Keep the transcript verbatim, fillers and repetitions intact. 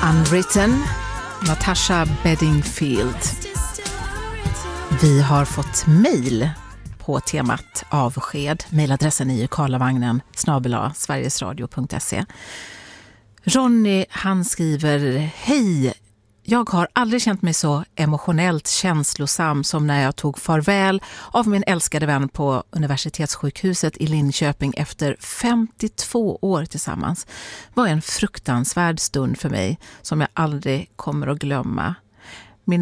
Unwritten, Natasha Bedingfield. Vi har fått mejl på temat avsked. Mejladressen är ju karlavagnen snabel-a sverigesradio punkt se. Ronny, han skriver: hej, jag har aldrig känt mig så emotionellt känslosam som när jag tog farväl av min älskade vän på universitetssjukhuset i Linköping efter femtiotvå år tillsammans. Det var en fruktansvärd stund för mig som jag aldrig kommer att glömma.